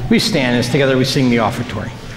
We stand as together we sing the offertory.